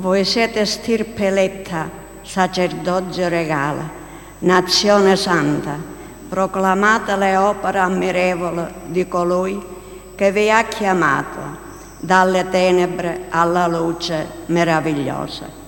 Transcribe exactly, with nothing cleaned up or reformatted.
Voi siete stirpe eletta, sacerdozio regale, nazione santa, proclamate le opere ammirevoli di colui che vi ha chiamato dalle tenebre alla luce meravigliosa.